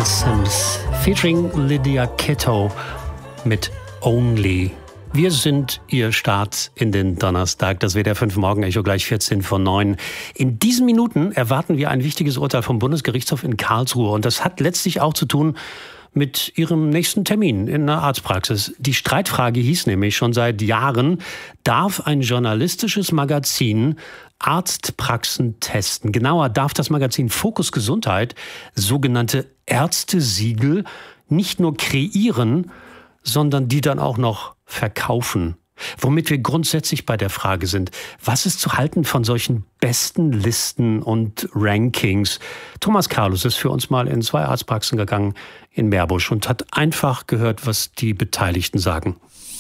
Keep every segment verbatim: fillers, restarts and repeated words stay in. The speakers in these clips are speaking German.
Sims featuring Lydia Kitto mit Only. Wir sind Ihr Start in den Donnerstag. Das W D R fünf Morgen-Echo gleich vierzehn vor neun. In diesen Minuten erwarten wir ein wichtiges Urteil vom Bundesgerichtshof in Karlsruhe. Und das hat letztlich auch zu tun mit Ihrem nächsten Termin in einer Arztpraxis. Die Streitfrage hieß nämlich schon seit Jahren, darf ein journalistisches Magazin Arztpraxen testen? Genauer, darf das Magazin Fokus Gesundheit sogenannte Ärztesiegel nicht nur kreieren, sondern die dann auch noch verkaufen? Womit wir grundsätzlich bei der Frage sind, was ist zu halten von solchen besten Listen und Rankings? Thomas Carlus ist für uns mal in zwei Arztpraxen gegangen in Meerbusch und hat einfach gehört, was die Beteiligten sagen.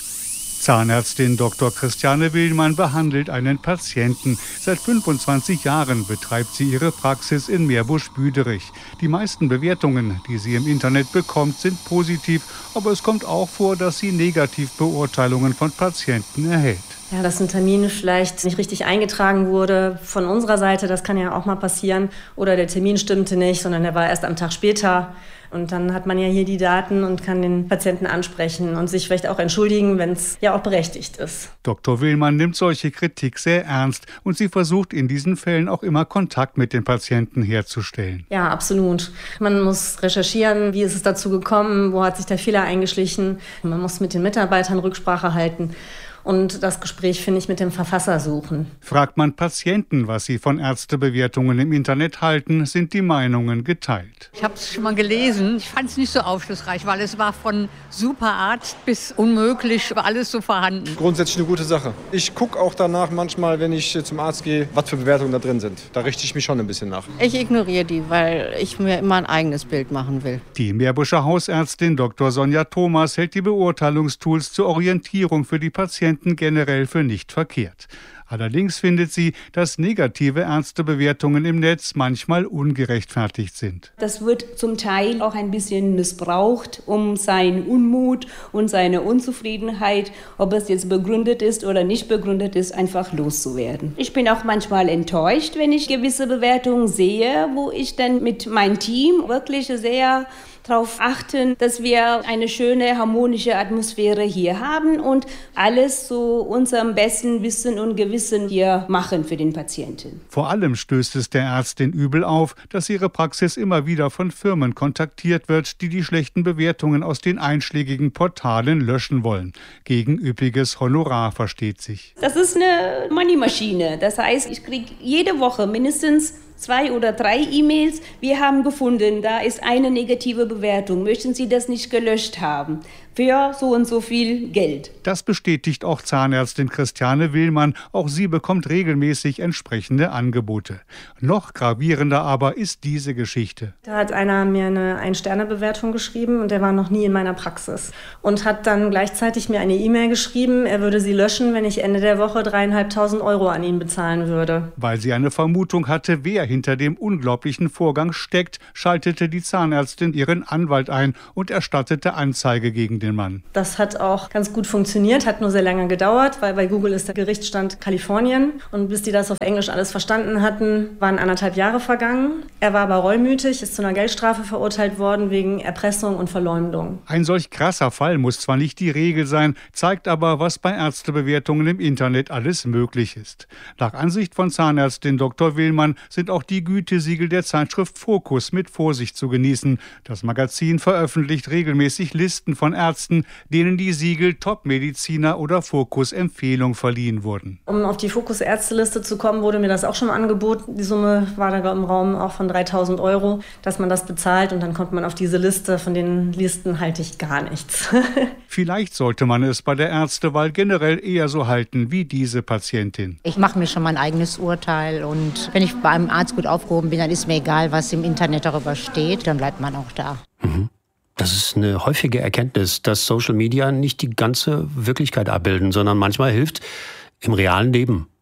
Zahnärztin Doktor Christiane Willmann behandelt einen Patienten. Seit fünfundzwanzig Jahren betreibt sie ihre Praxis in Meerbusch-Büderich. Die meisten Bewertungen, die sie im Internet bekommt, sind positiv, aber es kommt auch vor, dass sie Negativbeurteilungen von Patienten erhält. Ja, dass ein Termin vielleicht nicht richtig eingetragen wurde von unserer Seite, das kann ja auch mal passieren. Oder der Termin stimmte nicht, sondern der war erst am Tag später. Und dann hat man ja hier die Daten und kann den Patienten ansprechen und sich vielleicht auch entschuldigen, wenn es ja auch berechtigt ist. Doktor Willmann nimmt solche Kritik sehr ernst und sie versucht in diesen Fällen auch immer Kontakt mit den Patienten herzustellen. Ja, absolut. Man muss recherchieren, wie ist es dazu gekommen, wo hat sich der Fehler eingeschlichen. Man muss mit den Mitarbeitern Rücksprache halten. Und das Gespräch, finde ich, mit dem Verfasser suchen. Fragt man Patienten, was sie von Ärztebewertungen im Internet halten, sind die Meinungen geteilt. Ich habe es schon mal gelesen. Ich fand es nicht so aufschlussreich, weil es war von Superarzt bis unmöglich, war alles so vorhanden. Grundsätzlich eine gute Sache. Ich gucke auch danach manchmal, wenn ich zum Arzt gehe, was für Bewertungen da drin sind. Da richte ich mich schon ein bisschen nach. Ich ignoriere die, weil ich mir immer ein eigenes Bild machen will. Die Meerbuscher Hausärztin Doktor Sonja Thomas hält die Beurteilungstools zur Orientierung für die Patienten generell für nicht verkehrt. Allerdings findet sie, dass negative Ärztebewertungen im Netz manchmal ungerechtfertigt sind. Das wird zum Teil auch ein bisschen missbraucht, um seinen Unmut und seine Unzufriedenheit, ob es jetzt begründet ist oder nicht begründet ist, einfach loszuwerden. Ich bin auch manchmal enttäuscht, wenn ich gewisse Bewertungen sehe, wo ich dann mit meinem Team wirklich sehr darauf achten, dass wir eine schöne, harmonische Atmosphäre hier haben und alles zu unserem besten Wissen und Gewissen hier machen für den Patienten. Vor allem stößt es der Ärztin übel auf, dass ihre Praxis immer wieder von Firmen kontaktiert wird, die die schlechten Bewertungen aus den einschlägigen Portalen löschen wollen. Gegen üppiges Honorar, versteht sich. Das ist eine Moneymaschine. Das heißt, ich kriege jede Woche mindestens zwei oder drei E-Mails. Wir haben gefunden, da ist eine negative Bewertung. Möchten Sie das nicht gelöscht haben? Für so und so viel Geld. Das bestätigt auch Zahnärztin Christiane Willmann. Auch sie bekommt regelmäßig entsprechende Angebote. Noch gravierender aber ist diese Geschichte. Da hat einer mir eine Ein-Sterne-Bewertung geschrieben und der war noch nie in meiner Praxis. Und hat dann gleichzeitig mir eine E-Mail geschrieben, er würde sie löschen, wenn ich Ende der Woche dreieinhalbtausend Euro an ihn bezahlen würde. Weil sie eine Vermutung hatte, wer hinter dem unglaublichen Vorgang steckt, schaltete die Zahnärztin ihren Anwalt ein und erstattete Anzeige gegen den Mann. Das hat auch ganz gut funktioniert, hat nur sehr lange gedauert, weil bei Google ist der Gerichtsstand Kalifornien. Und bis die das auf Englisch alles verstanden hatten, waren anderthalb Jahre vergangen. Er war aber reumütig, ist zu einer Geldstrafe verurteilt worden wegen Erpressung und Verleumdung. Ein solch krasser Fall muss zwar nicht die Regel sein, zeigt aber, was bei Ärztebewertungen im Internet alles möglich ist. Nach Ansicht von Zahnärztin Doktor Willmann sind auch die Gütesiegel der Zeitschrift Fokus mit Vorsicht zu genießen. Das Magazin veröffentlicht regelmäßig Listen von Ärzten, denen die Siegel Top-Mediziner oder Fokus-Empfehlung verliehen wurden. Um auf die Fokus-Ärzteliste zu kommen, wurde mir das auch schon angeboten. Die Summe war da im Raum auch von dreitausend Euro, dass man das bezahlt und dann kommt man auf diese Liste. Von den Listen halte ich gar nichts. Vielleicht sollte man es bei der Ärztewahl generell eher so halten wie diese Patientin. Ich mache mir schon mein eigenes Urteil und wenn ich bei einem Arzt gut aufgehoben bin, dann ist mir egal, was im Internet darüber steht, dann bleibt man auch da. Mhm. Das ist eine häufige Erkenntnis, dass Social Media nicht die ganze Wirklichkeit abbilden, sondern manchmal hilft im realen Leben.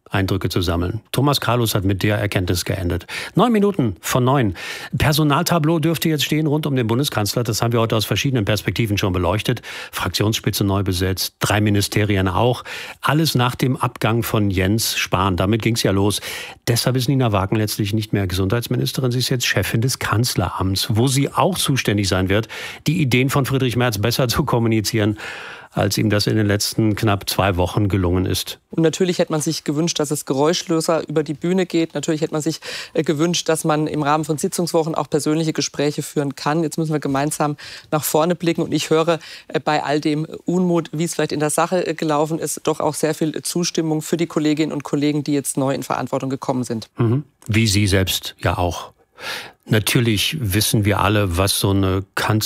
Eindrücke zu sammeln. Thomas Carlus hat mit der Erkenntnis geendet. Neun Minuten von neun. Personaltableau dürfte jetzt stehen rund um den Bundeskanzler. Das haben wir heute aus verschiedenen Perspektiven schon beleuchtet. Fraktionsspitze neu besetzt, drei Ministerien auch. Alles nach dem Abgang von Jens Spahn. Damit ging es ja los. Deshalb ist Nina Wagen letztlich nicht mehr Gesundheitsministerin. Sie ist jetzt Chefin des Kanzleramts, wo sie auch zuständig sein wird, die Ideen von Friedrich Merz besser zu kommunizieren, als ihm das in den letzten knapp zwei Wochen gelungen ist. Und natürlich hätte man sich gewünscht, dass es geräuschloser über die Bühne geht. Natürlich hätte man sich äh, gewünscht, dass man im Rahmen von Sitzungswochen auch persönliche Gespräche führen kann. Jetzt müssen wir gemeinsam nach vorne blicken. Und ich höre äh, bei all dem Unmut, wie es vielleicht in der Sache äh, gelaufen ist, doch auch sehr viel Zustimmung für die Kolleginnen und Kollegen, die jetzt neu in Verantwortung gekommen sind. Mhm. Wie Sie selbst ja auch. Natürlich wissen wir alle, was so eine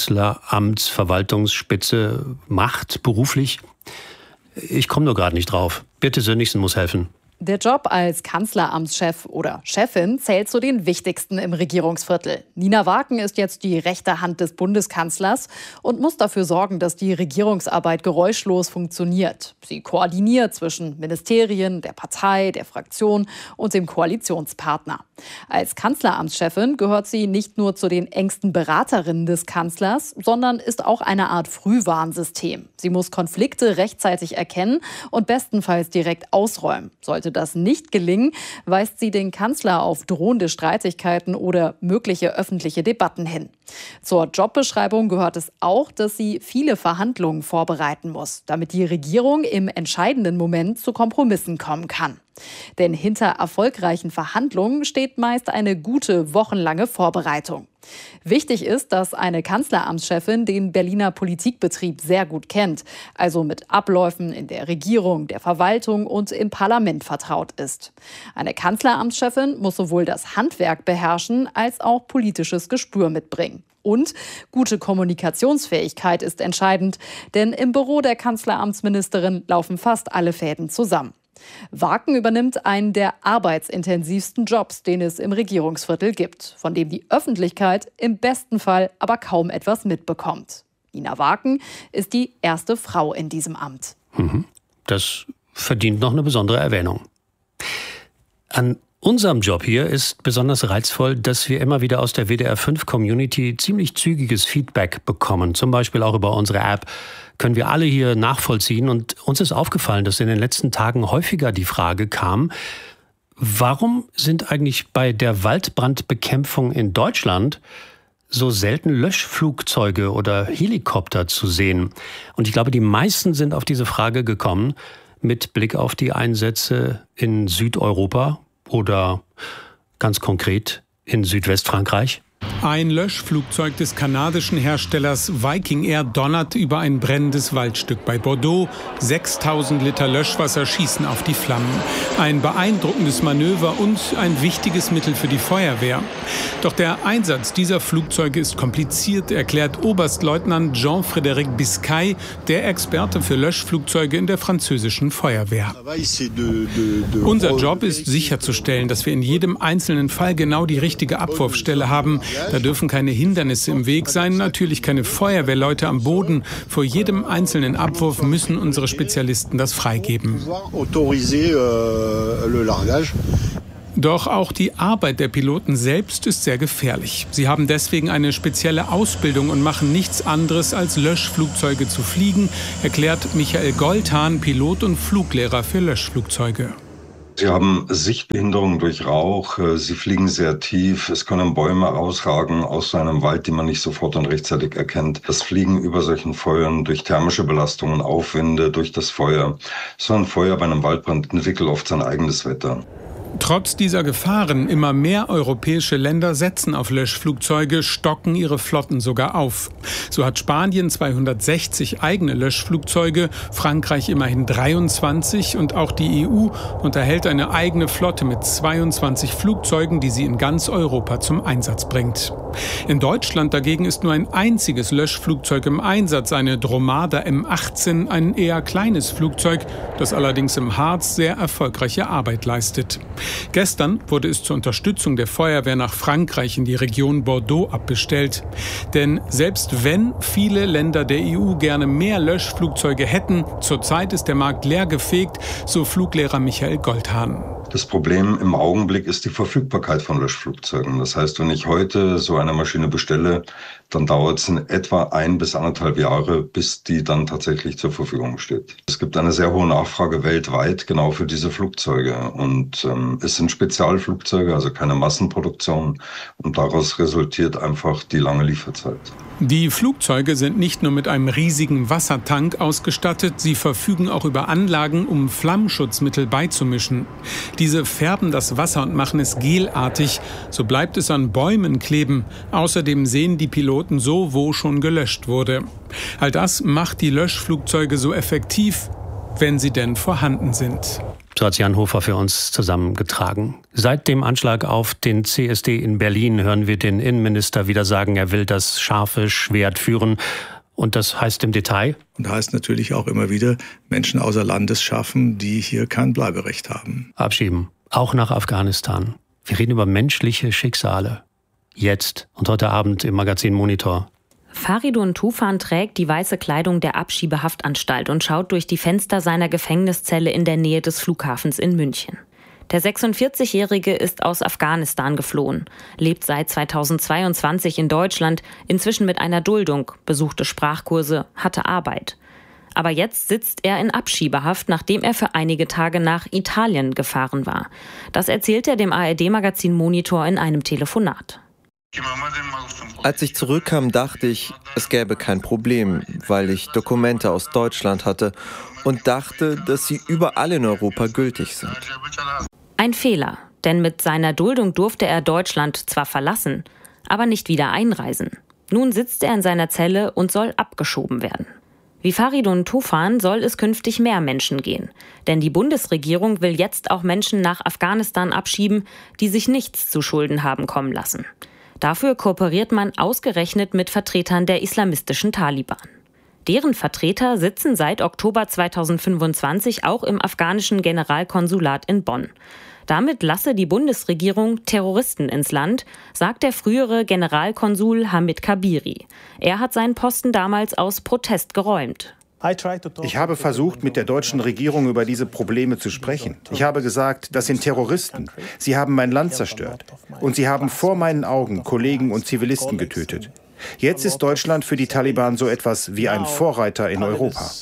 Kanzleramtsverwaltungsspitze macht beruflich. Ich komme nur gerade nicht drauf. Birte Sönnigsen muss helfen. Der Job als Kanzleramtschef oder Chefin zählt zu den wichtigsten im Regierungsviertel. Nina Wagen ist jetzt die rechte Hand des Bundeskanzlers und muss dafür sorgen, dass die Regierungsarbeit geräuschlos funktioniert. Sie koordiniert zwischen Ministerien, der Partei, der Fraktion und dem Koalitionspartner. Als Kanzleramtschefin gehört sie nicht nur zu den engsten Beraterinnen des Kanzlers, sondern ist auch eine Art Frühwarnsystem. Sie muss Konflikte rechtzeitig erkennen und bestenfalls direkt ausräumen. Sollte das nicht gelingen, weist sie den Kanzler auf drohende Streitigkeiten oder mögliche öffentliche Debatten hin. Zur Jobbeschreibung gehört es auch, dass sie viele Verhandlungen vorbereiten muss, damit die Regierung im entscheidenden Moment zu Kompromissen kommen kann. Denn hinter erfolgreichen Verhandlungen steht meist eine gute, wochenlange Vorbereitung. Wichtig ist, dass eine Kanzleramtschefin den Berliner Politikbetrieb sehr gut kennt, also mit Abläufen in der Regierung, der Verwaltung und im Parlament vertraut ist. Eine Kanzleramtschefin muss sowohl das Handwerk beherrschen, als auch politisches Gespür mitbringen. Und gute Kommunikationsfähigkeit ist entscheidend, denn im Büro der Kanzleramtsministerin laufen fast alle Fäden zusammen. Wagen übernimmt einen der arbeitsintensivsten Jobs, den es im Regierungsviertel gibt, von dem die Öffentlichkeit im besten Fall aber kaum etwas mitbekommt. Nina Wagen ist die erste Frau in diesem Amt. Das verdient noch eine besondere Erwähnung. An unserem Job hier ist besonders reizvoll, dass wir immer wieder aus der W D R fünf Community ziemlich zügiges Feedback bekommen. Zum Beispiel auch über unsere App können wir alle hier nachvollziehen. Und uns ist aufgefallen, dass in den letzten Tagen häufiger die Frage kam, warum sind eigentlich bei der Waldbrandbekämpfung in Deutschland so selten Löschflugzeuge oder Helikopter zu sehen? Und ich glaube, die meisten sind auf diese Frage gekommen mit Blick auf die Einsätze in Südeuropa oder ganz konkret in Südwestfrankreich. Ein Löschflugzeug des kanadischen Herstellers Viking Air donnert über ein brennendes Waldstück bei Bordeaux. sechstausend Liter Löschwasser schießen auf die Flammen. Ein beeindruckendes Manöver und ein wichtiges Mittel für die Feuerwehr. Doch der Einsatz dieser Flugzeuge ist kompliziert, erklärt Oberstleutnant Jean-Frédéric Biscay, der Experte für Löschflugzeuge in der französischen Feuerwehr. Unser Job ist sicherzustellen, dass wir in jedem einzelnen Fall genau die richtige Abwurfstelle haben. Da dürfen keine Hindernisse im Weg sein, natürlich keine Feuerwehrleute am Boden. Vor jedem einzelnen Abwurf müssen unsere Spezialisten das freigeben. Doch auch die Arbeit der Piloten selbst ist sehr gefährlich. Sie haben deswegen eine spezielle Ausbildung und machen nichts anderes als Löschflugzeuge zu fliegen, erklärt Michael Goldhahn, Pilot und Fluglehrer für Löschflugzeuge. Sie haben Sichtbehinderung durch Rauch, sie fliegen sehr tief, es können Bäume rausragen aus einem Wald, die man nicht sofort und rechtzeitig erkennt. Das Fliegen über solchen Feuern durch thermische Belastungen, Aufwinde, durch das Feuer. So ein Feuer bei einem Waldbrand entwickelt oft sein eigenes Wetter. Trotz dieser Gefahren, immer mehr europäische Länder setzen auf Löschflugzeuge, stocken ihre Flotten sogar auf. So hat Spanien zweihundertsechzig eigene Löschflugzeuge, Frankreich immerhin dreiundzwanzig und auch die E U unterhält eine eigene Flotte mit zweiundzwanzig Flugzeugen, die sie in ganz Europa zum Einsatz bringt. In Deutschland dagegen ist nur ein einziges Löschflugzeug im Einsatz, eine Dromada M achtzehn, ein eher kleines Flugzeug, das allerdings im Harz sehr erfolgreiche Arbeit leistet. Gestern wurde es zur Unterstützung der Feuerwehr nach Frankreich in die Region Bordeaux abbestellt. Denn selbst wenn viele Länder der E U gerne mehr Löschflugzeuge hätten, zurzeit ist der Markt leergefegt, so Fluglehrer Michael Goldhahn. Das Problem im Augenblick ist die Verfügbarkeit von Löschflugzeugen. Das heißt, wenn ich heute so eine Maschine bestelle, dann dauert es in etwa ein bis anderthalb Jahre, bis die dann tatsächlich zur Verfügung steht. Es gibt eine sehr hohe Nachfrage weltweit genau für diese Flugzeuge. Und ähm, es sind Spezialflugzeuge, also keine Massenproduktion. Und daraus resultiert einfach die lange Lieferzeit. Die Flugzeuge sind nicht nur mit einem riesigen Wassertank ausgestattet, sie verfügen auch über Anlagen, um Flammschutzmittel beizumischen. Diese färben das Wasser und machen es gelartig, so bleibt es an Bäumen kleben. Außerdem sehen die Piloten so, wo schon gelöscht wurde. All das macht die Löschflugzeuge so effektiv, wenn sie denn vorhanden sind. So hat Jan Hofer für uns zusammengetragen. Seit dem Anschlag auf den C S D in Berlin hören wir den Innenminister wieder sagen, er will das scharfe Schwert führen. Und das heißt im Detail? Und heißt natürlich auch immer wieder, Menschen außer Landes schaffen, die hier kein Bleiberecht haben. Abschieben, auch nach Afghanistan. Wir reden über menschliche Schicksale. Jetzt und heute Abend im Magazin Monitor. Faridun Tufan trägt die weiße Kleidung der Abschiebehaftanstalt und schaut durch die Fenster seiner Gefängniszelle in der Nähe des Flughafens in München. Der sechsundvierzigjährige ist aus Afghanistan geflohen, lebt seit zweitausendzweiundzwanzig in Deutschland, inzwischen mit einer Duldung, besuchte Sprachkurse, hatte Arbeit. Aber jetzt sitzt er in Abschiebehaft, nachdem er für einige Tage nach Italien gefahren war. Das erzählt er dem A R D-Magazin Monitor in einem Telefonat. Als ich zurückkam, dachte ich, es gäbe kein Problem, weil ich Dokumente aus Deutschland hatte und dachte, dass sie überall in Europa gültig sind. Ein Fehler, denn mit seiner Duldung durfte er Deutschland zwar verlassen, aber nicht wieder einreisen. Nun sitzt er in seiner Zelle und soll abgeschoben werden. Wie Faridun Tufan soll es künftig mehr Menschen gehen. Denn die Bundesregierung will jetzt auch Menschen nach Afghanistan abschieben, die sich nichts zu Schulden haben kommen lassen. Dafür kooperiert man ausgerechnet mit Vertretern der islamistischen Taliban. Deren Vertreter sitzen seit Oktober zweitausendfünfundzwanzig auch im afghanischen Generalkonsulat in Bonn. Damit lasse die Bundesregierung Terroristen ins Land, sagt der frühere Generalkonsul Hamid Kabiri. Er hat seinen Posten damals aus Protest geräumt. Ich habe versucht, mit der deutschen Regierung über diese Probleme zu sprechen. Ich habe gesagt, das sind Terroristen. Sie haben mein Land zerstört. Und sie haben vor meinen Augen Kollegen und Zivilisten getötet. Jetzt ist Deutschland für die Taliban so etwas wie ein Vorreiter in Europa.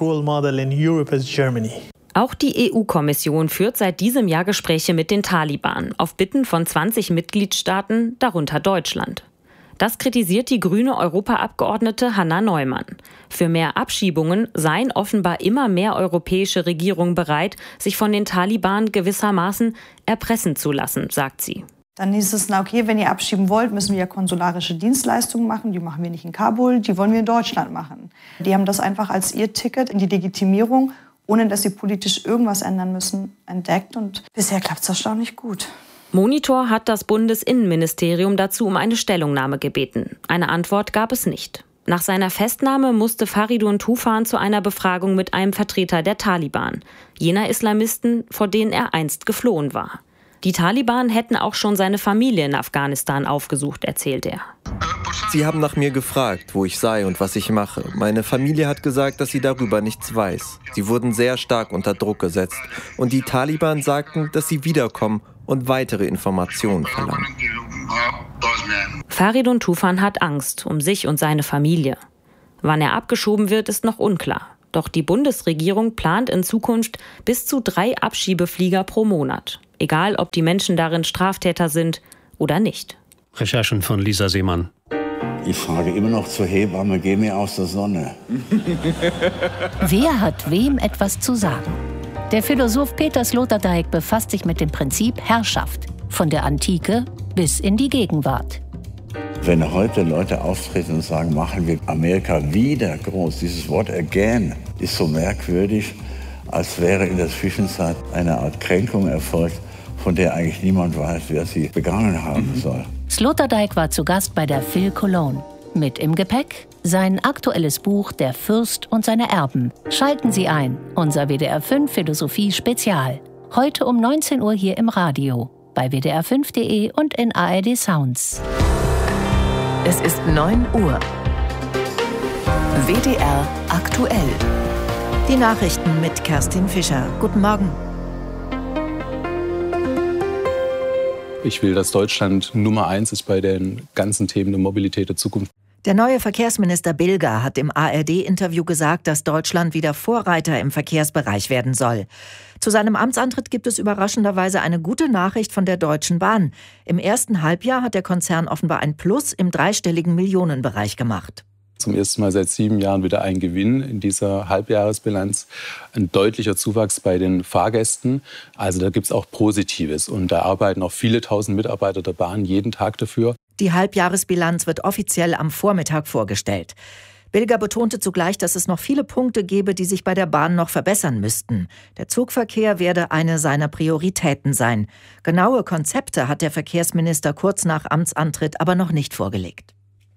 Auch die E U-Kommission führt seit diesem Jahr Gespräche mit den Taliban, auf Bitten von zwanzig Mitgliedstaaten, darunter Deutschland. Das kritisiert die grüne Europaabgeordnete Hanna Neumann. Für mehr Abschiebungen seien offenbar immer mehr europäische Regierungen bereit, sich von den Taliban gewissermaßen erpressen zu lassen, sagt sie. Dann hieß es, na okay, wenn ihr abschieben wollt, müssen wir ja konsularische Dienstleistungen machen. Die machen wir nicht in Kabul, die wollen wir in Deutschland machen. Die haben das einfach als ihr Ticket in die Legitimierung, ohne dass sie politisch irgendwas ändern müssen, entdeckt. Und bisher klappt es erstaunlich gut. Monitor hat das Bundesinnenministerium dazu um eine Stellungnahme gebeten. Eine Antwort gab es nicht. Nach seiner Festnahme musste Faridun Tufan zu einer Befragung mit einem Vertreter der Taliban, jener Islamisten, vor denen er einst geflohen war. Die Taliban hätten auch schon seine Familie in Afghanistan aufgesucht, erzählt er. Sie haben nach mir gefragt, wo ich sei und was ich mache. Meine Familie hat gesagt, dass sie darüber nichts weiß. Sie wurden sehr stark unter Druck gesetzt. Und die Taliban sagten, dass sie wiederkommen und weitere Informationen verlangen. Faridun Tufan hat Angst um sich und seine Familie. Wann er abgeschoben wird, ist noch unklar. Doch die Bundesregierung plant in Zukunft bis zu drei Abschiebeflieger pro Monat. Egal, ob die Menschen darin Straftäter sind oder nicht. Recherchen von Lisa Seemann. Ich frage immer noch zur Hebamme, geh mir aus der Sonne. Wer hat wem etwas zu sagen? Der Philosoph Peter Sloterdijk befasst sich mit dem Prinzip Herrschaft, von der Antike bis in die Gegenwart. Wenn heute Leute auftreten und sagen, machen wir Amerika wieder groß, dieses Wort again ist so merkwürdig, als wäre in der Zwischenzeit eine Art Kränkung erfolgt, von der eigentlich niemand weiß, wer sie begangen haben soll. Sloterdijk war zu Gast bei der Phil Cologne. Mit im Gepäck sein aktuelles Buch Der Fürst und seine Erben. Schalten Sie ein, unser W D R fünf Philosophie Spezial. Heute um neunzehn Uhr hier im Radio, bei W D R fünf punkt de und in A R D Sounds. Es ist neun Uhr. W D R aktuell. Die Nachrichten mit Kerstin Fischer. Guten Morgen. Ich will, dass Deutschland Nummer eins ist bei den ganzen Themen der Mobilität der Zukunft. Der neue Verkehrsminister Bilger hat im A R D-Interview gesagt, dass Deutschland wieder Vorreiter im Verkehrsbereich werden soll. Zu seinem Amtsantritt gibt es überraschenderweise eine gute Nachricht von der Deutschen Bahn. Im ersten Halbjahr hat der Konzern offenbar ein Plus im dreistelligen Millionenbereich gemacht. Zum ersten Mal seit sieben Jahren wieder ein Gewinn in dieser Halbjahresbilanz. Ein deutlicher Zuwachs bei den Fahrgästen. Also da gibt es auch Positives. Und da arbeiten auch viele tausend Mitarbeiter der Bahn jeden Tag dafür. Die Halbjahresbilanz wird offiziell am Vormittag vorgestellt. Bilger betonte zugleich, dass es noch viele Punkte gebe, die sich bei der Bahn noch verbessern müssten. Der Zugverkehr werde eine seiner Prioritäten sein. Genaue Konzepte hat der Verkehrsminister kurz nach Amtsantritt aber noch nicht vorgelegt.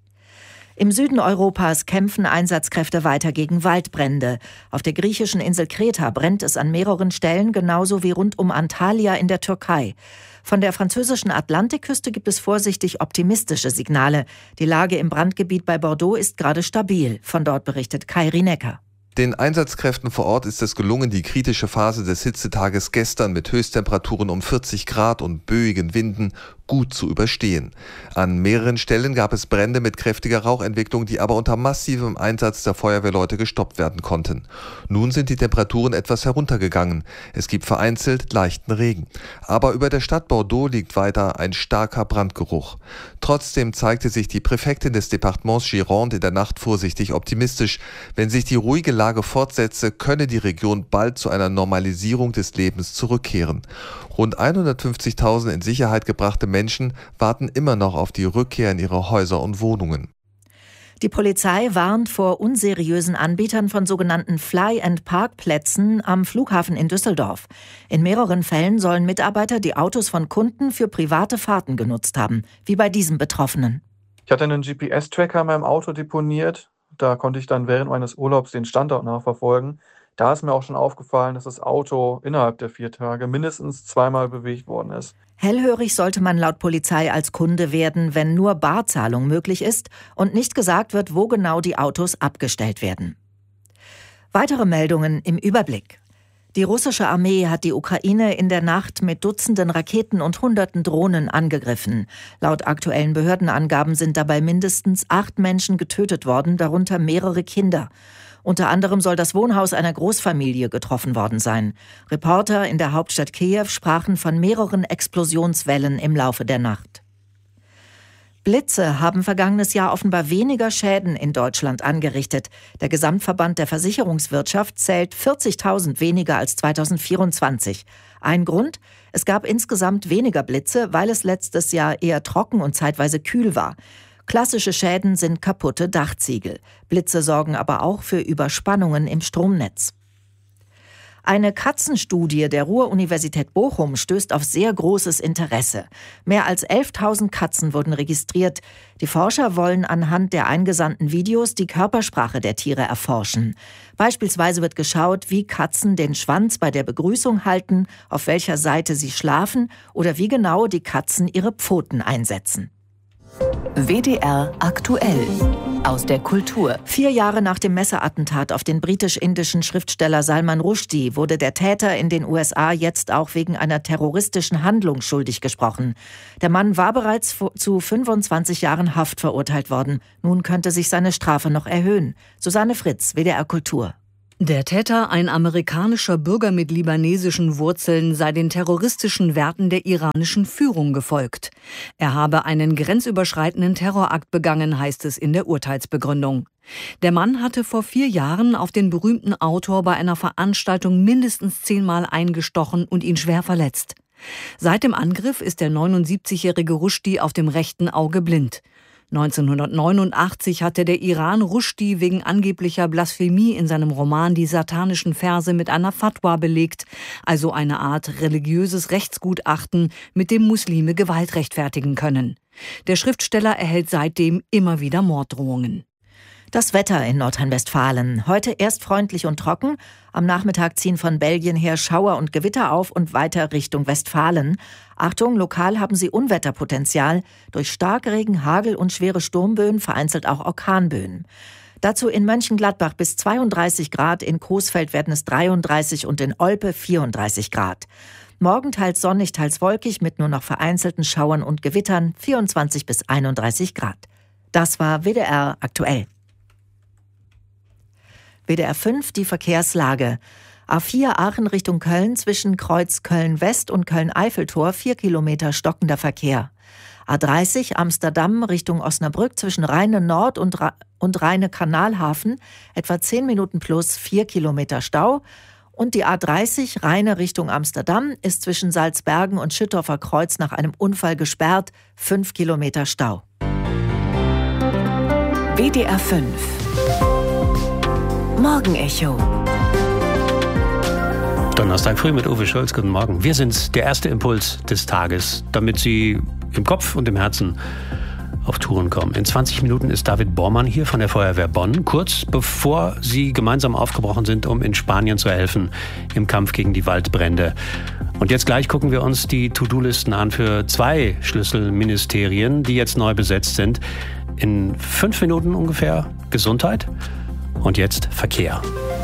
Im Süden Europas kämpfen Einsatzkräfte weiter gegen Waldbrände. Auf der griechischen Insel Kreta brennt es an mehreren Stellen, genauso wie rund um Antalya in der Türkei. Von der französischen Atlantikküste gibt es vorsichtig optimistische Signale. Die Lage im Brandgebiet bei Bordeaux ist gerade stabil. Von dort berichtet Kai Rinecker. Den Einsatzkräften vor Ort ist es gelungen, die kritische Phase des Hitzetages gestern mit Höchsttemperaturen um vierzig Grad und böigen Winden gut zu überstehen. An mehreren Stellen gab es Brände mit kräftiger Rauchentwicklung, die aber unter massivem Einsatz der Feuerwehrleute gestoppt werden konnten. Nun sind die Temperaturen etwas heruntergegangen. Es gibt vereinzelt leichten Regen. Aber über der Stadt Bordeaux liegt weiter ein starker Brandgeruch. Trotzdem zeigte sich die Präfektin des Departements Gironde in der Nacht vorsichtig optimistisch. Wenn sich die ruhige Lage fortsetze, könne die Region bald zu einer Normalisierung des Lebens zurückkehren. Rund hundertfünfzigtausend in Sicherheit gebrachte Menschen warten immer noch auf die Rückkehr in ihre Häuser und Wohnungen. Die Polizei warnt vor unseriösen Anbietern von sogenannten Fly-and-Park-Plätzen am Flughafen in Düsseldorf. In mehreren Fällen sollen Mitarbeiter die Autos von Kunden für private Fahrten genutzt haben, wie bei diesem Betroffenen. Ich hatte einen G P S-Tracker in meinem Auto deponiert. Da konnte ich dann während meines Urlaubs den Standort nachverfolgen. Da ist mir auch schon aufgefallen, dass das Auto innerhalb der vier Tage mindestens zweimal bewegt worden ist. Hellhörig sollte man laut Polizei als Kunde werden, wenn nur Barzahlung möglich ist und nicht gesagt wird, wo genau die Autos abgestellt werden. Weitere Meldungen im Überblick. Die russische Armee hat die Ukraine in der Nacht mit Dutzenden Raketen und Hunderten Drohnen angegriffen. Laut aktuellen Behördenangaben sind dabei mindestens acht Menschen getötet worden, darunter mehrere Kinder. Unter anderem soll das Wohnhaus einer Großfamilie getroffen worden sein. Reporter in der Hauptstadt Kiew sprachen von mehreren Explosionswellen im Laufe der Nacht. Blitze haben vergangenes Jahr offenbar weniger Schäden in Deutschland angerichtet. Der Gesamtverband der Versicherungswirtschaft zählt vierzigtausend weniger als zweitausendvierundzwanzig. Ein Grund? Es gab insgesamt weniger Blitze, weil es letztes Jahr eher trocken und zeitweise kühl war. Klassische Schäden sind kaputte Dachziegel. Blitze sorgen aber auch für Überspannungen im Stromnetz. Eine Katzenstudie der Ruhr-Universität Bochum stößt auf sehr großes Interesse. Mehr als elftausend Katzen wurden registriert. Die Forscher wollen anhand der eingesandten Videos die Körpersprache der Tiere erforschen. Beispielsweise wird geschaut, wie Katzen den Schwanz bei der Begrüßung halten, auf welcher Seite sie schlafen oder wie genau die Katzen ihre Pfoten einsetzen. W D R aktuell. Aus der Kultur. Vier Jahre nach dem Messerattentat auf den britisch-indischen Schriftsteller Salman Rushdie wurde der Täter in den U S A jetzt auch wegen einer terroristischen Handlung schuldig gesprochen. Der Mann war bereits zu fünfundzwanzig Jahren Haft verurteilt worden. Nun könnte sich seine Strafe noch erhöhen. Susanne Fritz, W D R Kultur. Der Täter, ein amerikanischer Bürger mit libanesischen Wurzeln, sei den terroristischen Werten der iranischen Führung gefolgt. Er habe einen grenzüberschreitenden Terrorakt begangen, heißt es in der Urteilsbegründung. Der Mann hatte vor vier Jahren auf den berühmten Autor bei einer Veranstaltung mindestens zehnmal eingestochen und ihn schwer verletzt. Seit dem Angriff ist der neunundsiebzigjährige Rushdie auf dem rechten Auge blind. neunzehnhundertneunundachtzig hatte der Iran Rushdie wegen angeblicher Blasphemie in seinem Roman Die satanischen Verse mit einer Fatwa belegt, also eine Art religiöses Rechtsgutachten, mit dem Muslime Gewalt rechtfertigen können. Der Schriftsteller erhält seitdem immer wieder Morddrohungen. Das Wetter in Nordrhein-Westfalen. Heute erst freundlich und trocken. Am Nachmittag ziehen von Belgien her Schauer und Gewitter auf und weiter Richtung Westfalen. Achtung, lokal haben sie Unwetterpotenzial. Durch Starkregen, Hagel und schwere Sturmböen, vereinzelt auch Orkanböen. Dazu in Mönchengladbach bis zweiunddreißig Grad, in Coesfeld werden es dreiunddreißig und in Olpe vierunddreißig Grad. Morgen teils sonnig, teils wolkig mit nur noch vereinzelten Schauern und Gewittern, vierundzwanzig bis einunddreißig Grad. Das war W D R aktuell. W D R fünf, die Verkehrslage. A vier Aachen Richtung Köln zwischen Kreuz Köln-West und Köln-Eiffeltor, vier Kilometer stockender Verkehr. A dreißig Amsterdam Richtung Osnabrück zwischen Rheine Nord und, Ra- und Rheine Kanalhafen, etwa zehn Minuten plus, vier Kilometer Stau. Und die A dreißig Rheine Richtung Amsterdam ist zwischen Salzbergen und Schüttorfer Kreuz nach einem Unfall gesperrt, fünf Kilometer Stau. W D R fünf Morgenecho. Donnerstag früh mit Uwe Schulz. Guten Morgen. Wir sind der erste Impuls des Tages, damit Sie im Kopf und im Herzen auf Touren kommen. In zwanzig Minuten ist David Bormann hier von der Feuerwehr Bonn, kurz bevor Sie gemeinsam aufgebrochen sind, um in Spanien zu helfen im Kampf gegen die Waldbrände. Und jetzt gleich gucken wir uns die To-Do-Listen an für zwei Schlüsselministerien, die jetzt neu besetzt sind. In fünf Minuten ungefähr Gesundheit. Und jetzt Verkehr,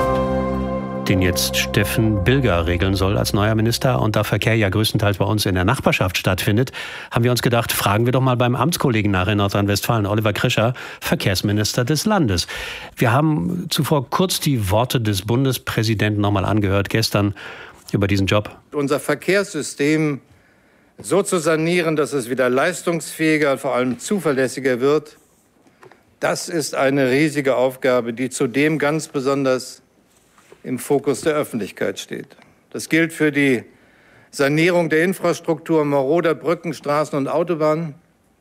den jetzt Steffen Bilger regeln soll als neuer Minister. Und da Verkehr ja größtenteils bei uns in der Nachbarschaft stattfindet, haben wir uns gedacht, fragen wir doch mal beim Amtskollegen nach in Nordrhein-Westfalen, Oliver Krischer, Verkehrsminister des Landes. Wir haben zuvor kurz die Worte des Bundespräsidenten nochmal angehört, gestern über diesen Job. Unser Verkehrssystem so zu sanieren, dass es wieder leistungsfähiger, vor allem zuverlässiger wird, das ist eine riesige Aufgabe, die zudem ganz besonders im Fokus der Öffentlichkeit steht. Das gilt für die Sanierung der Infrastruktur maroder Brücken, Straßen und Autobahnen.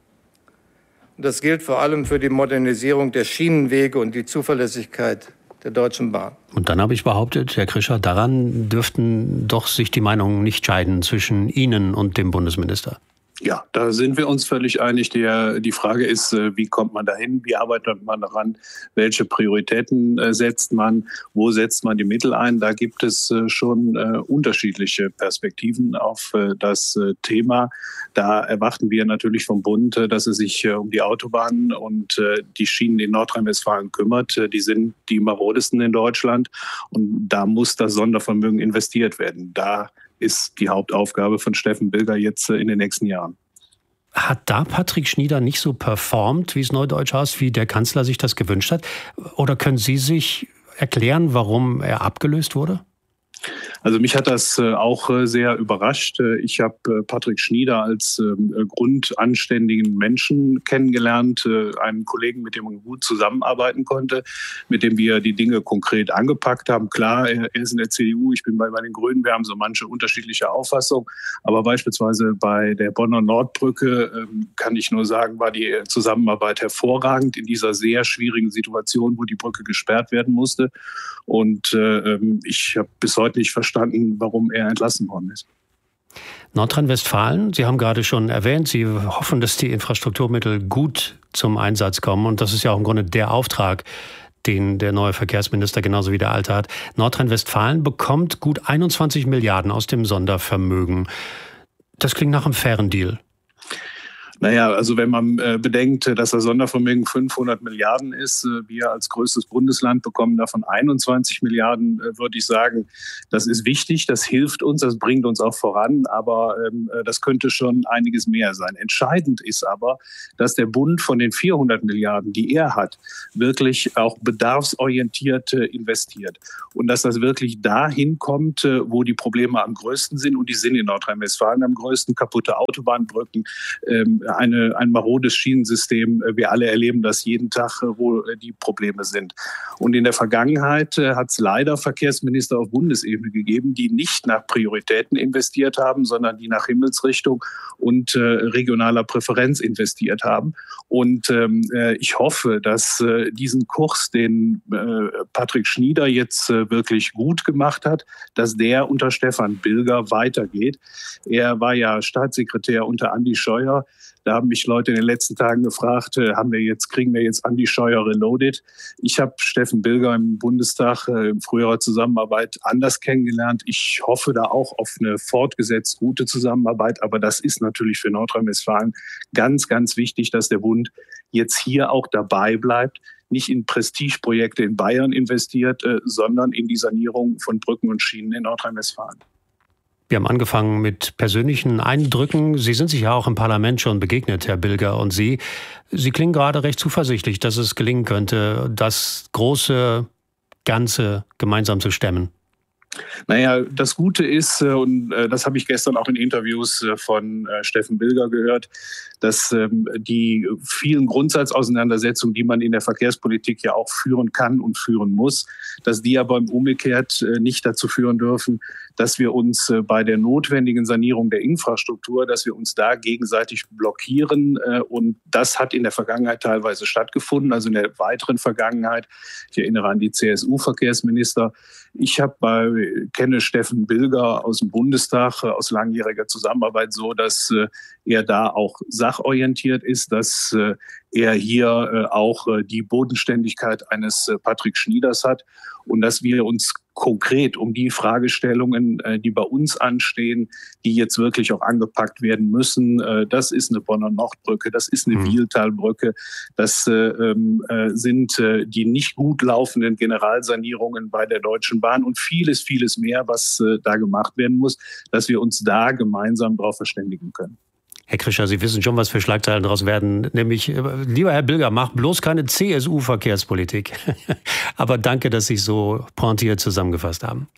Und das gilt vor allem für die Modernisierung der Schienenwege und die Zuverlässigkeit der Deutschen Bahn. Und dann habe ich behauptet, Herr Krischer, daran dürften doch sich die Meinungen nicht scheiden zwischen Ihnen und dem Bundesminister. Ja, da sind wir uns völlig einig. Die, die Frage ist, wie kommt man dahin? Wie arbeitet man daran? Welche Prioritäten setzt man? Wo setzt man die Mittel ein? Da gibt es schon unterschiedliche Perspektiven auf das Thema. Da erwarten wir natürlich vom Bund, dass er sich um die Autobahnen und die Schienen in Nordrhein-Westfalen kümmert. Die sind die marodesten in Deutschland und da muss das Sondervermögen investiert werden. Da ist die Hauptaufgabe von Steffen Bilger jetzt in den nächsten Jahren. Hat da Patrick Schnieder nicht so performt, wie es neudeutsch heißt, wie der Kanzler sich das gewünscht hat? Oder können Sie sich erklären, warum er abgelöst wurde? Also mich hat das auch sehr überrascht. Ich habe Patrick Schnieder als grundanständigen Menschen kennengelernt, einen Kollegen, mit dem man gut zusammenarbeiten konnte, mit dem wir die Dinge konkret angepackt haben. Klar, er ist in der C D U, ich bin bei, bei den Grünen, wir haben so manche unterschiedliche Auffassungen, aber beispielsweise bei der Bonner Nordbrücke kann ich nur sagen, war die Zusammenarbeit hervorragend in dieser sehr schwierigen Situation, wo die Brücke gesperrt werden musste. Und äh, ich habe bis heute nicht verstanden, warum er entlassen worden ist. Nordrhein-Westfalen, Sie haben gerade schon erwähnt, Sie hoffen, dass die Infrastrukturmittel gut zum Einsatz kommen. Und das ist ja auch im Grunde der Auftrag, den der neue Verkehrsminister genauso wie der alte hat. Nordrhein-Westfalen bekommt gut einundzwanzig Milliarden aus dem Sondervermögen. Das klingt nach einem fairen Deal. Naja, also wenn man äh, bedenkt, dass das Sondervermögen fünfhundert Milliarden ist, äh, wir als größtes Bundesland bekommen davon einundzwanzig Milliarden, äh, würde ich sagen, das ist wichtig, das hilft uns, das bringt uns auch voran, aber ähm, das könnte schon einiges mehr sein. Entscheidend ist aber, dass der Bund von den vierhundert Milliarden, die er hat, wirklich auch bedarfsorientiert äh, investiert und dass das wirklich dahin kommt, äh, wo die Probleme am größten sind und die sind in Nordrhein-Westfalen am größten, kaputte Autobahnbrücken, ähm, Eine, ein marodes Schienensystem. Wir alle erleben das jeden Tag, wo die Probleme sind. Und in der Vergangenheit hat es leider Verkehrsminister auf Bundesebene gegeben, die nicht nach Prioritäten investiert haben, sondern die nach Himmelsrichtung und äh, regionaler Präferenz investiert haben. Und ähm, ich hoffe, dass äh, diesen Kurs, den äh, Patrick Schnieder jetzt äh, wirklich gut gemacht hat, dass der unter Stefan Bilger weitergeht. Er war ja Staatssekretär unter Andi Scheuer. Da haben mich Leute in den letzten Tagen gefragt, äh, haben wir jetzt, kriegen wir jetzt Andi Scheuer reloaded? Ich habe Steffen Bilger im Bundestag äh, in früherer Zusammenarbeit anders kennengelernt. Ich hoffe da auch auf eine fortgesetzt gute Zusammenarbeit. Aber das ist natürlich für Nordrhein-Westfalen ganz, ganz wichtig, dass der Bund jetzt hier auch dabei bleibt, nicht in Prestigeprojekte in Bayern investiert, äh, sondern in die Sanierung von Brücken und Schienen in Nordrhein-Westfalen. Wir haben angefangen mit persönlichen Eindrücken. Sie sind sich ja auch im Parlament schon begegnet, Herr Bilger, und Sie. Sie klingen gerade recht zuversichtlich, dass es gelingen könnte, das große Ganze gemeinsam zu stemmen. Naja, das Gute ist, und das habe ich gestern auch in Interviews von Steffen Bilger gehört, dass die vielen Grundsatzauseinandersetzungen, die man in der Verkehrspolitik ja auch führen kann und führen muss, dass die aber umgekehrt nicht dazu führen dürfen, dass wir uns bei der notwendigen Sanierung der Infrastruktur, dass wir uns da gegenseitig blockieren. Und das hat in der Vergangenheit teilweise stattgefunden, also in der weiteren Vergangenheit. Ich erinnere an die C S U-Verkehrsminister. Ich habe bei, kenne Steffen Bilger aus dem Bundestag aus langjähriger Zusammenarbeit so, dass er da auch sachorientiert ist, dass er hier auch die Bodenständigkeit eines Patrick Schnieders hat und dass wir uns konkret um die Fragestellungen, die bei uns anstehen, die jetzt wirklich auch angepackt werden müssen. Das ist eine Bonner Nordbrücke, das ist eine mhm. Wiehltalbrücke, das äh, sind äh, die nicht gut laufenden Generalsanierungen bei der Deutschen Bahn und vieles, vieles mehr, was äh, da gemacht werden muss, dass wir uns da gemeinsam darauf verständigen können. Herr Krischer, Sie wissen schon, was für Schlagzeilen daraus werden. Nämlich, lieber Herr Bilger, macht bloß keine C S U-Verkehrspolitik. Aber danke, dass Sie es so pointiert zusammengefasst haben.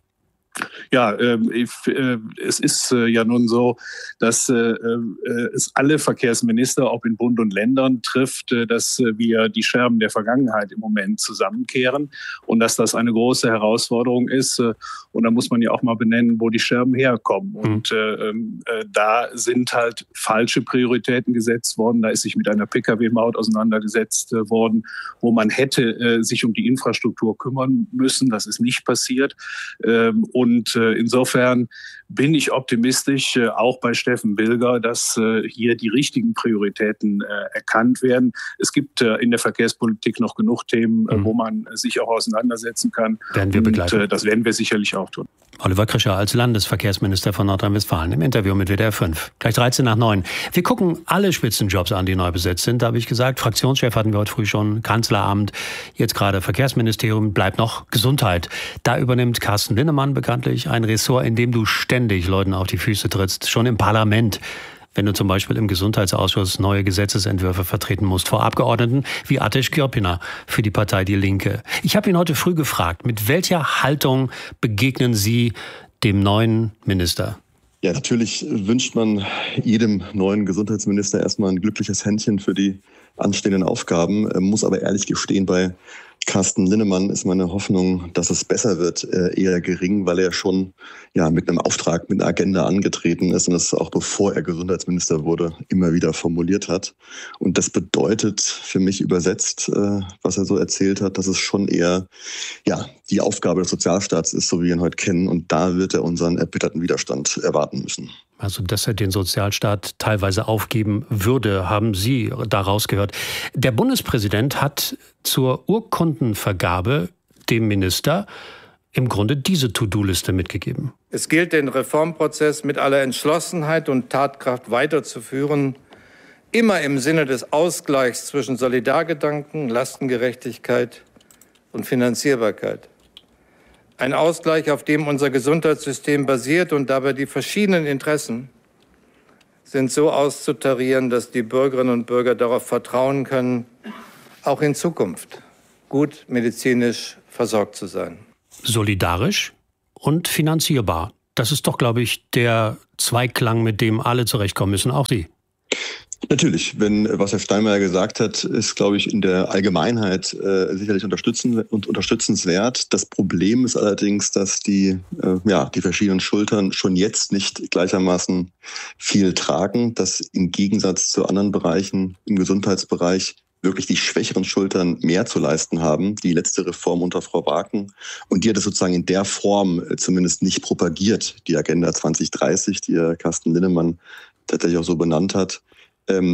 Ja, äh, äh, es ist äh, ja nun so, dass äh, äh, es alle Verkehrsminister, ob in Bund und Ländern, trifft, äh, dass äh, wir die Scherben der Vergangenheit im Moment zusammenkehren und dass das eine große Herausforderung ist. Äh, und da muss man ja auch mal benennen, wo die Scherben herkommen. Mhm. Und äh, äh, da sind halt falsche Prioritäten gesetzt worden. Da ist sich mit einer Pkw-Maut auseinandergesetzt äh, worden, wo man hätte äh, sich um die Infrastruktur kümmern müssen. Das ist nicht passiert. Ähm, Und äh, insofern bin ich optimistisch, äh, auch bei Steffen Bilger, dass äh, hier die richtigen Prioritäten äh, erkannt werden. Es gibt äh, in der Verkehrspolitik noch genug Themen, äh, mhm. wo man äh, sich auch auseinandersetzen kann. Werden wir begleiten. Und äh, das werden wir sicherlich auch tun. Oliver Krischer als Landesverkehrsminister von Nordrhein-Westfalen im Interview mit W D R fünf. Gleich dreizehn nach neun. Wir gucken alle Spitzenjobs an, die neu besetzt sind. Da habe ich gesagt, Fraktionschef hatten wir heute früh schon, Kanzleramt, jetzt gerade Verkehrsministerium, bleibt noch Gesundheit. Da übernimmt Carsten Linnemann bekanntlich ein Ressort, in dem du ständig Leuten auf die Füße trittst, schon im Parlament. Wenn du zum Beispiel im Gesundheitsausschuss neue Gesetzesentwürfe vertreten musst, vor Abgeordneten wie Ateş Gürpınar für die Partei Die Linke. Ich habe ihn heute früh gefragt, mit welcher Haltung begegnen Sie dem neuen Minister? Ja, natürlich wünscht man jedem neuen Gesundheitsminister erstmal ein glückliches Händchen für die anstehenden Aufgaben, muss aber ehrlich gestehen, bei Carsten Linnemann ist meine Hoffnung, dass es besser wird, eher gering, weil er schon ja mit einem Auftrag, mit einer Agenda angetreten ist und das auch bevor er Gesundheitsminister wurde, immer wieder formuliert hat. Und das bedeutet für mich übersetzt, was er so erzählt hat, dass es schon eher ja die Aufgabe des Sozialstaats ist, so wie wir ihn heute kennen. Und da wird er unseren erbitterten Widerstand erwarten müssen. Also, dass er den Sozialstaat teilweise aufgeben würde, haben Sie daraus gehört. Der Bundespräsident hat zur Urkundenvergabe dem Minister im Grunde diese To-Do-Liste mitgegeben. Es gilt, den Reformprozess mit aller Entschlossenheit und Tatkraft weiterzuführen, immer im Sinne des Ausgleichs zwischen Solidargedanken, Lastengerechtigkeit und Finanzierbarkeit. Ein Ausgleich, auf dem unser Gesundheitssystem basiert und dabei die verschiedenen Interessen sind so auszutarieren, dass die Bürgerinnen und Bürger darauf vertrauen können, auch in Zukunft gut medizinisch versorgt zu sein. Solidarisch und finanzierbar. Das ist doch, glaube ich, der Zweiklang, mit dem alle zurechtkommen müssen, auch Sie. Natürlich, wenn was Herr Steinmeier gesagt hat, ist, glaube ich, in der Allgemeinheit äh, sicherlich unterstützen und unterstützenswert. Das Problem ist allerdings, dass die äh, ja die verschiedenen Schultern schon jetzt nicht gleichermaßen viel tragen, dass im Gegensatz zu anderen Bereichen im Gesundheitsbereich wirklich die schwächeren Schultern mehr zu leisten haben. Die letzte Reform unter Frau Waken. Und die hat es sozusagen in der Form zumindest nicht propagiert, die Agenda zwanzig dreißig, die Carsten Linnemann tatsächlich auch so benannt hat.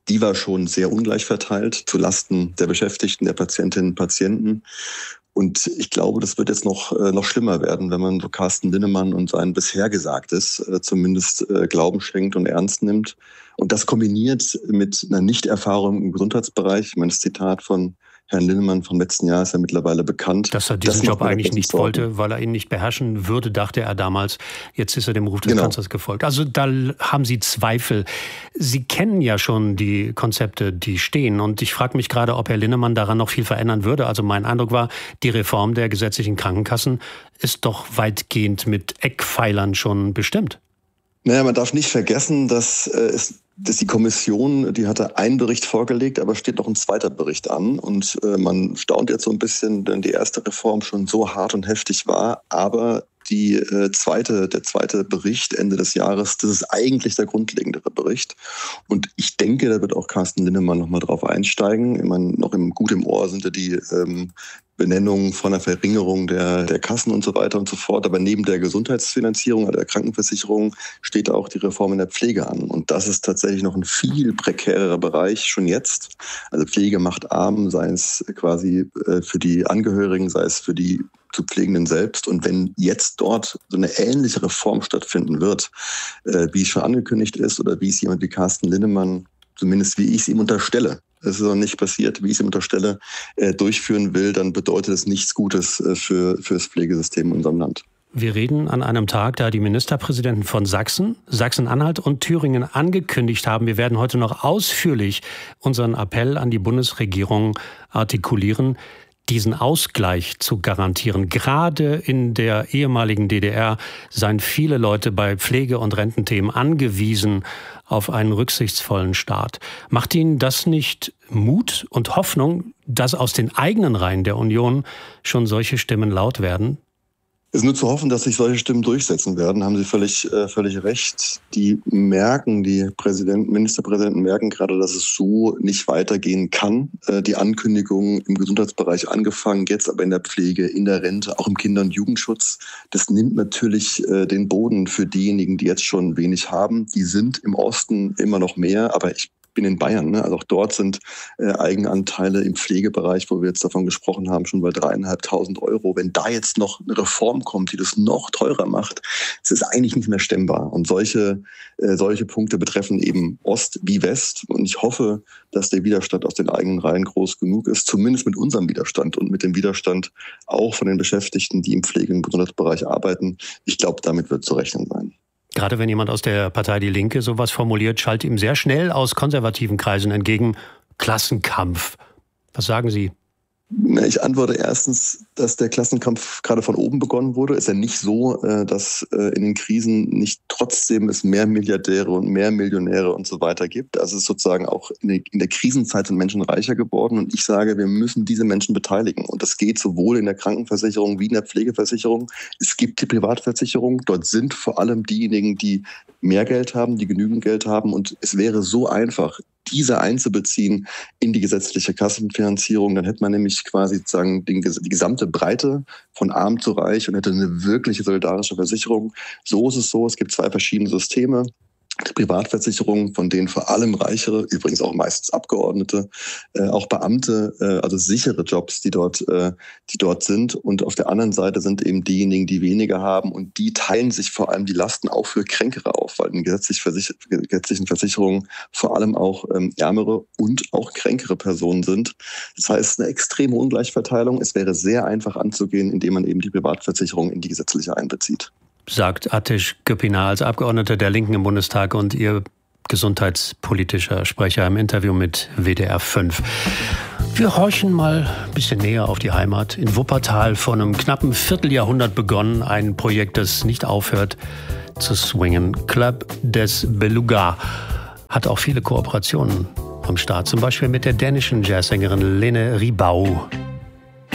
die war schon sehr ungleich verteilt zulasten der Beschäftigten, der Patientinnen und Patienten. Und ich glaube, das wird jetzt noch, äh, noch schlimmer werden, wenn man so Carsten Linnemann und sein bisher Gesagtes äh, zumindest äh, Glauben schenkt und ernst nimmt. Und das kombiniert mit einer Nichterfahrung im Gesundheitsbereich. Ich meine, das Zitat von Herrn Linnemann vom letzten Jahr ist ja mittlerweile bekannt. Dass er diesen das Job eigentlich nicht wollte, weil er ihn nicht beherrschen würde, dachte er damals. Jetzt ist er dem Ruf des Genau. Kanzlers gefolgt. Also da haben Sie Zweifel. Sie kennen ja schon die Konzepte, die stehen. Und ich frage mich gerade, ob Herr Linnemann daran noch viel verändern würde. Also mein Eindruck war, die Reform der gesetzlichen Krankenkassen ist doch weitgehend mit Eckpfeilern schon bestimmt. Naja, man darf nicht vergessen, dass, äh, es, dass die Kommission, die hatte einen Bericht vorgelegt, aber steht noch ein zweiter Bericht an. Und äh, man staunt jetzt so ein bisschen, denn die erste Reform schon so hart und heftig war. Aber die äh, zweite, der zweite Bericht Ende des Jahres, das ist eigentlich der grundlegendere Bericht. Und ich denke, da wird auch Carsten Linnemann noch mal drauf einsteigen. Ich meine, noch im, gut im Ohr sind ja die ähm, Benennung von einer Verringerung der, der Kassen und so weiter und so fort. Aber neben der Gesundheitsfinanzierung, also der Krankenversicherung, steht auch die Reform in der Pflege an. Und das ist tatsächlich noch ein viel prekärerer Bereich schon jetzt. Also Pflege macht arm, sei es quasi für die Angehörigen, sei es für die zu Pflegenden selbst. Und wenn jetzt dort so eine ähnliche Reform stattfinden wird, wie es schon angekündigt ist oder wie es jemand wie Carsten Linnemann, zumindest wie ich es ihm unterstelle, es ist noch nicht passiert, wie ich es ihm unterstelle, äh, durchführen will, dann bedeutet es nichts Gutes äh, für, für das Pflegesystem in unserem Land. Wir reden an einem Tag, da die Ministerpräsidenten von Sachsen, Sachsen-Anhalt und Thüringen angekündigt haben, wir werden heute noch ausführlich unseren Appell an die Bundesregierung artikulieren, diesen Ausgleich zu garantieren. Gerade in der ehemaligen D D R seien viele Leute bei Pflege- und Rententhemen angewiesen auf einen rücksichtsvollen Staat. Macht Ihnen das nicht Mut und Hoffnung, dass aus den eigenen Reihen der Union schon solche Stimmen laut werden? Es ist nur zu hoffen, dass sich solche Stimmen durchsetzen werden, haben Sie völlig, äh, völlig recht. Die merken, die Präsidenten, Ministerpräsidenten merken gerade, dass es so nicht weitergehen kann. Äh, die Ankündigungen im Gesundheitsbereich angefangen, jetzt aber in der Pflege, in der Rente, auch im Kinder- und Jugendschutz. Das nimmt natürlich äh, den Boden für diejenigen, die jetzt schon wenig haben. Die sind im Osten immer noch mehr, aber ich bin in Bayern, ne? Also auch dort sind äh, Eigenanteile im Pflegebereich, wo wir jetzt davon gesprochen haben, schon bei dreieinhalbtausend Euro. Wenn da jetzt noch eine Reform kommt, die das noch teurer macht, es ist eigentlich nicht mehr stemmbar. Und solche, äh, solche Punkte betreffen eben Ost wie West. Und ich hoffe, dass der Widerstand aus den eigenen Reihen groß genug ist, zumindest mit unserem Widerstand und mit dem Widerstand auch von den Beschäftigten, die im Pflege- und Gesundheitsbereich arbeiten. Ich glaube, damit wird zu rechnen sein. Gerade wenn jemand aus der Partei Die Linke sowas formuliert, schallt ihm sehr schnell aus konservativen Kreisen entgegen Klassenkampf. Was sagen Sie? Ich antworte erstens, dass der Klassenkampf gerade von oben begonnen wurde. Ist ja nicht so, dass in den Krisen nicht trotzdem es mehr Milliardäre und mehr Millionäre und so weiter gibt. Also es ist sozusagen auch in der Krisenzeit sind Menschen reicher geworden. Und ich sage, wir müssen diese Menschen beteiligen. Und das geht sowohl in der Krankenversicherung wie in der Pflegeversicherung. Es gibt die Privatversicherung. Dort sind vor allem diejenigen, die mehr Geld haben, die genügend Geld haben. Und es wäre so einfach, diese einzubeziehen in die gesetzliche Kassenfinanzierung. Dann hätte man nämlich quasi sozusagen die gesamte Breite von arm zu reich und hätte eine wirkliche solidarische Versicherung. So ist es so, es gibt zwei verschiedene Systeme. Die Privatversicherung, von denen vor allem Reichere, übrigens auch meistens Abgeordnete, äh, auch Beamte, äh, also sichere Jobs, die dort, äh, die dort sind. Und auf der anderen Seite sind eben diejenigen, die weniger haben. Und die teilen sich vor allem die Lasten auch für Kränkere auf, weil in gesetzlich versicher- gesetzlichen Versicherungen vor allem auch ähm, ärmere und auch kränkere Personen sind. Das heißt, eine extreme Ungleichverteilung. Es wäre sehr einfach anzugehen, indem man eben die Privatversicherung in die gesetzliche einbezieht. Sagt Ateş Gülpınar als Abgeordneter der Linken im Bundestag und ihr gesundheitspolitischer Sprecher im Interview mit W D R fünf. Wir horchen mal ein bisschen näher auf die Heimat. In Wuppertal vor einem knappen Vierteljahrhundert begonnen, ein Projekt, das nicht aufhört zu swingen. Club des Beluga hat auch viele Kooperationen am Start, zum Beispiel mit der dänischen Jazzsängerin Lene Ribau.